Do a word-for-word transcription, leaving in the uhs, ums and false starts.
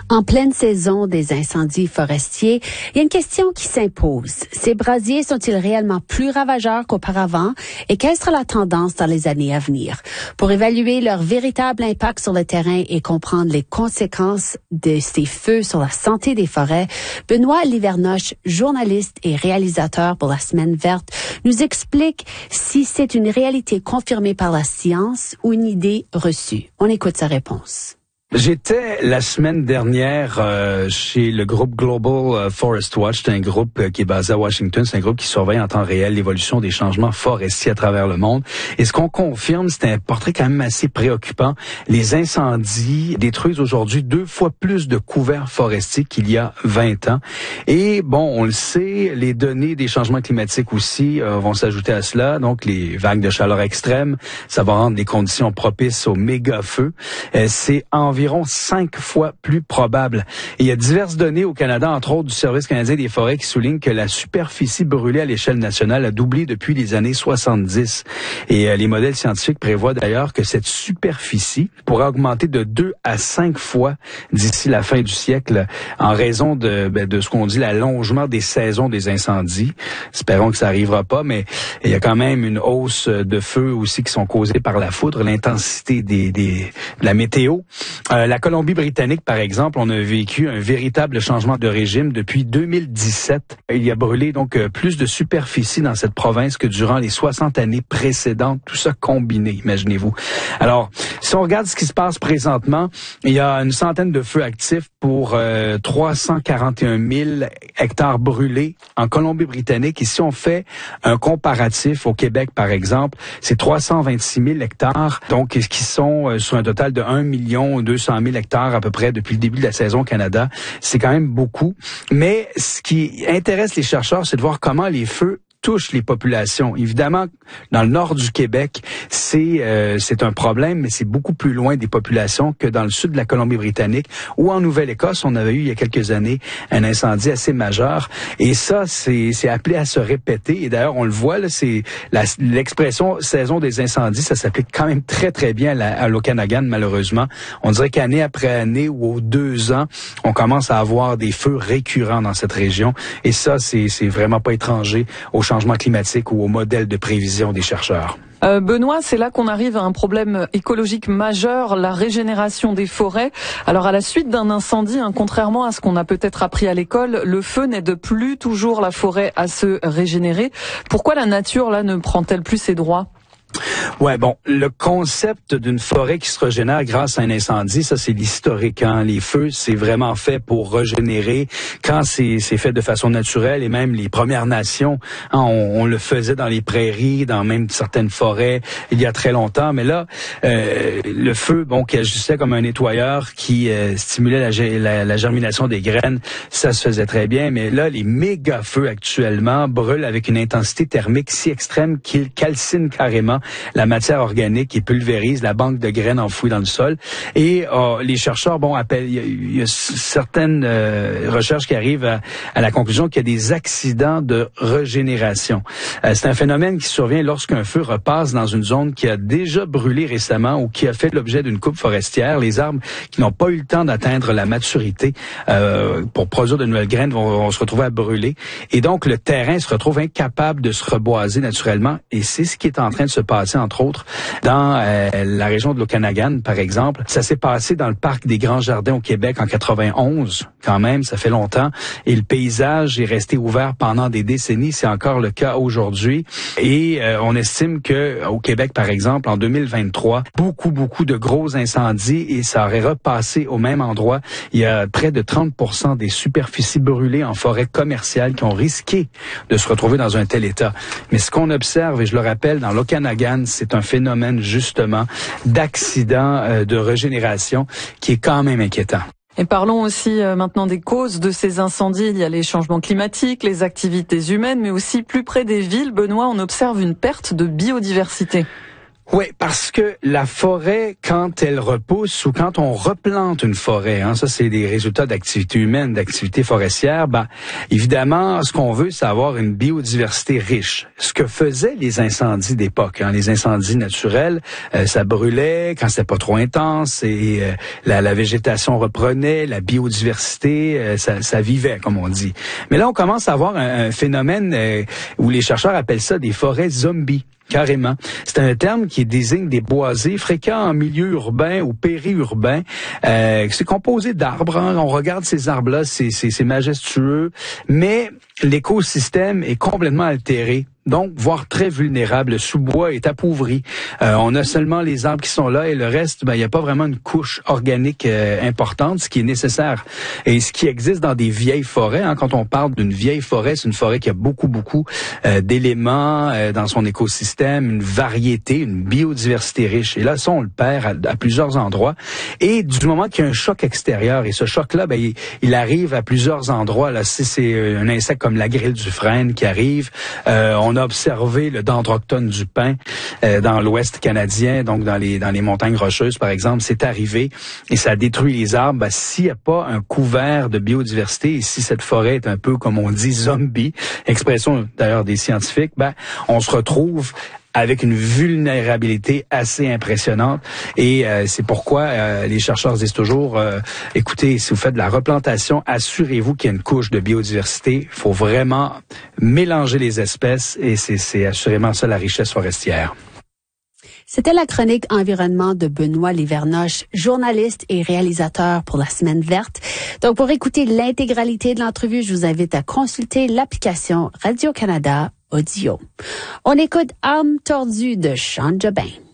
En pleine saison des incendies forestiers, il y a une question qui s'impose. Ces brasiers sont-ils réellement plus ravageurs qu'auparavant et quelle sera la tendance dans les années à venir? Pour évaluer leur véritable impact sur le terrain et comprendre les conséquences de ces feux sur la santé des forêts, Benoît Livernoche, journaliste et réalisateur pour la Semaine verte, nous explique si c'est une réalité confirmée par la science ou une idée reçue. On écoute sa réponse. J'étais la semaine dernière euh, chez le groupe Global Forest Watch. C'est un groupe euh, qui est basé à Washington. C'est un groupe qui surveille en temps réel l'évolution des changements forestiers à travers le monde. Et ce qu'on confirme, c'est un portrait quand même assez préoccupant. Les incendies détruisent aujourd'hui deux fois plus de couverts forestiers qu'il y a vingt ans. Et bon, on le sait, les données des changements climatiques aussi euh, vont s'ajouter à cela. Donc, les vagues de chaleur extrêmes, ça va rendre les conditions propices aux méga-feux. Euh, c'est environ environ cinq fois plus probable. Et il y a diverses données au Canada, entre autres du Service canadien des forêts, qui soulignent que la superficie brûlée à l'échelle nationale a doublé depuis les années soixante-dix. Et euh, les modèles scientifiques prévoient d'ailleurs que cette superficie pourra augmenter de deux à cinq fois d'ici la fin du siècle en raison de, ben, de ce qu'on dit l'allongement des saisons des incendies. Espérons que ça n'arrivera pas, mais il y a quand même une hausse de feux aussi qui sont causés par la foudre, l'intensité des, des, de la météo. Euh, la Colombie-Britannique, par exemple, on a vécu un véritable changement de régime depuis deux mille dix-sept. Il y a brûlé donc euh, plus de superficie dans cette province que durant les soixante années précédentes, tout ça combiné, imaginez-vous. Alors, si on regarde ce qui se passe présentement, il y a une centaine de feux actifs pour euh, trois cent quarante et un mille hectares brûlés en Colombie-Britannique. Et si on fait un comparatif au Québec, par exemple, c'est trois cent vingt-six mille hectares, donc qui sont euh, sur un total de un million deux cent mille hectares à peu près depuis le début de la saison au Canada. C'est quand même beaucoup. Mais ce qui intéresse les chercheurs, c'est de voir comment les feux touche les populations. Évidemment, dans le nord du Québec, c'est euh, c'est un problème, mais c'est beaucoup plus loin des populations que dans le sud de la Colombie-Britannique ou en Nouvelle-Écosse, on avait eu il y a quelques années un incendie assez majeur. Et ça, c'est c'est appelé à se répéter. Et d'ailleurs, on le voit, là, c'est la, l'expression saison des incendies, ça s'applique quand même très très bien à, la, à l'Okanagan, malheureusement. On dirait qu'année après année ou aux deux ans, on commence à avoir des feux récurrents dans cette région. Et ça, c'est c'est vraiment pas étranger au changement climatique ou au modèle de prévision des chercheurs. Euh, Benoît, c'est là qu'on arrive à un problème écologique majeur, la régénération des forêts. Alors à la suite d'un incendie, hein, contrairement à ce qu'on a peut-être appris à l'école, le feu n'aide plus toujours la forêt à se régénérer. Pourquoi la nature là ne prend-elle plus ses droits ? Ouais, bon, le concept d'une forêt qui se régénère grâce à un incendie, ça c'est l'historique. Hein? Les feux, c'est vraiment fait pour régénérer. Quand c'est, c'est fait de façon naturelle, et même les Premières Nations, hein, on, on le faisait dans les prairies, dans même certaines forêts, il y a très longtemps. Mais là, euh, le feu, bon, qui agissait comme un nettoyeur, qui euh, stimulait la, la, la germination des graines, ça se faisait très bien. Mais là, les méga feux actuellement brûlent avec une intensité thermique si extrême qu'ils calcinent carrément la matière organique et pulvérise la banque de graines enfouies dans le sol. Et euh, les chercheurs, bon, appellent, il y a, il y a certaines euh, recherches qui arrivent à, à la conclusion qu'il y a des accidents de régénération. Euh, c'est un phénomène qui survient lorsqu'un feu repasse dans une zone qui a déjà brûlé récemment ou qui a fait l'objet d'une coupe forestière. Les arbres qui n'ont pas eu le temps d'atteindre la maturité euh, pour produire de nouvelles graines vont, vont se retrouver à brûler. Et donc, le terrain se retrouve incapable de se reboiser naturellement. Et c'est ce qui est en train de se passer, entre autres, dans euh, la région de l'Okanagan, par exemple. Ça s'est passé dans le parc des Grands Jardins au Québec en quatre-vingt-onze, quand même, ça fait longtemps. Et le paysage est resté ouvert pendant des décennies. C'est encore le cas aujourd'hui. Et euh, on estime que au Québec, par exemple, en deux mille vingt-trois, beaucoup, beaucoup de gros incendies et ça aurait repassé au même endroit. Il y a près de trente pour cent des superficies brûlées en forêt commerciale qui ont risqué de se retrouver dans un tel état. Mais ce qu'on observe, et je le rappelle, dans l'Okanagan, c'est un phénomène justement d'accident euh, de régénération qui est quand même inquiétant. Et parlons aussi euh, maintenant des causes de ces incendies. Il y a les changements climatiques, les activités humaines, mais aussi plus près des villes, Benoît, on observe une perte de biodiversité. Oui, parce que la forêt, quand elle repousse ou quand on replante une forêt, hein, ça c'est des résultats d'activités humaines, d'activités forestières, ben évidemment, ce qu'on veut, c'est avoir une biodiversité riche. Ce que faisaient les incendies d'époque, hein, les incendies naturels, euh, ça brûlait quand c'était pas trop intense et euh, la, la végétation reprenait, la biodiversité, euh, ça, ça vivait, comme on dit. Mais là, on commence à avoir un, un phénomène euh, où les chercheurs appellent ça des forêts zombies. Carrément. C'est un terme qui désigne des boisés fréquents en milieu urbain ou périurbain. Euh, c'est composé d'arbres. Hein. On regarde ces arbres-là, c'est, c'est, c'est majestueux, mais l'écosystème est complètement altéré. Donc, voire très vulnérable. Le sous-bois est appauvri. Euh, on a seulement les arbres qui sont là et le reste, ben, il n'y a pas vraiment une couche organique euh, importante, ce qui est nécessaire. Et ce qui existe dans des vieilles forêts, hein, quand on parle d'une vieille forêt, c'est une forêt qui a beaucoup, beaucoup euh, d'éléments euh, dans son écosystème, une variété, une biodiversité riche. Et là, ça, on le perd à, à plusieurs endroits. Et du moment qu'il y a un choc extérieur, et ce choc-là, ben, il, il arrive à plusieurs endroits. Là, si c'est un insecte comme la grille du frêne qui arrive, euh, on On a observé le dendroctone du pin euh, dans l'ouest canadien, donc dans les dans les montagnes rocheuses, par exemple, c'est arrivé et ça détruit les arbres. Ben, s'il n'y a pas un couvert de biodiversité et si cette forêt est un peu, comme on dit, zombie, expression d'ailleurs des scientifiques, ben, on se retrouve avec une vulnérabilité assez impressionnante. Et euh, c'est pourquoi euh, les chercheurs disent toujours, euh, écoutez, si vous faites de la replantation, assurez-vous qu'il y a une couche de biodiversité. Il faut vraiment mélanger les espèces et c'est, c'est assurément ça la richesse forestière. C'était la chronique environnement de Benoît Livernoche, journaliste et réalisateur pour la Semaine verte. Donc, pour écouter l'intégralité de l'entrevue, je vous invite à consulter l'application Radio-Canada Audio. On écoute Âme tordue de Sean Jobin.